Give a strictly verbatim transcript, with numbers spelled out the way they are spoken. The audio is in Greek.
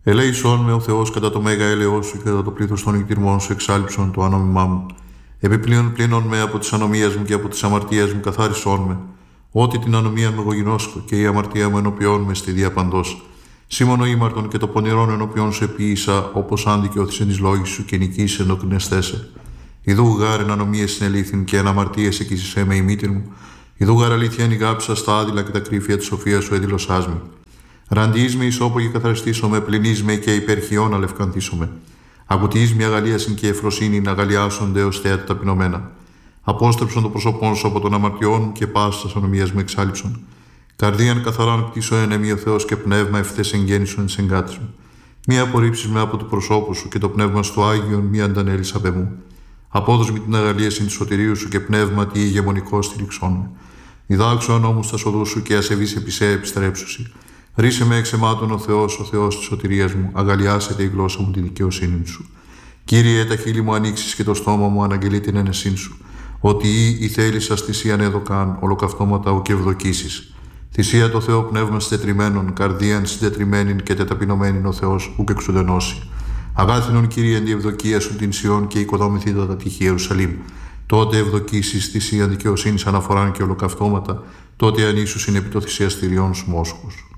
Ελέησόν με ο Θεός κατά το μέγα έλεος σου και κατά το πλήθος των νυχτήρμων σου εξάλειψον το ανόμημά μου. Επιπλέον πλύνον με από της ανομίας μου και από της αμαρτίας μου καθάρισόν με. Ότι την ανομία μου εγώ γινώσκω και η αμαρτία μου ενωπιών με στη διαπαντός. Σήμωνο ήμαρτον και το πονηρόν ενωπιών σου επίησα, όπως αν δικαιώθησεν εις λόγης σου και νικήσει ενδοκρινεστέσαι. Ιδού γάρ εν ανομίες συνελήθην και εν αμαρτίες εκείσισέ με η μήτηρ μου. Ιδού γάρ αλήθεια ενηγάψα στα άδειλα και τα κρύφια της σοφίας σου εδηλωσάς με. Ραντιείς με ισόπο και καθαριστήσω με, πληνείς με και υπερχιών αλευκανθήσω με. Ακουτιείς με αγαλίασιν και εφροσύνη να αγαλιάσονται ως θέατα ταπεινωμένα. Απόστρεψον το πρόσωπόν σου από των αμαρτιών μου και πάσης ανομίας μου εξάλειψον. Καρδίαν καθαράν κτίσω ένεμι ο Θεός και πνεύμα ευθές εγγέννησον εις εγκάτης μου. Μη απορρίψεις με από του προσώπου σου και το πνεύμα στο Άγιον μη αντανέλεις απ' εμού. Απόδος με την αγαλίασιν του σωτηρίου σου και πνεύμα τι ηγεμονικό στηριξόν με. Διδάξω νόμους τα σοδού σου και ασεβείς επί σε επιστρέψουσι. Ρίσε με εξαιμάτων ο Θεός, ο Θεός της σωτηρίας μου, αγαλιάσετε η γλώσσα μου τη δικαιοσύνη σου. Κύριε, τα χείλη μου ανοίξεις και το στόμα μου αναγγελεί την ένεσήν σου. Ότι ή η θέλησας θυσίαν έδωκαν, ολοκαυτώματα ου και ευδοκίσεις. Θυσία το Θεό πνεύμα συντετριμένων, καρδίαν συντετριμένην και τεταπεινωμένην ο Θεός, ουκ εξουδενώσει. Αγάθινον Κύριε, εν τη ευδοκία σου την Σιών και οικοδόμηθήτα τα τυχή Ιερουσαλήμ. Τότε ευδοκίσεις θυσίαν δικαιοσύνης αναφοράν και ολοκαυτώματα, τότε ανήσουσιν επί το θυσιαστηριών σου μόσχους.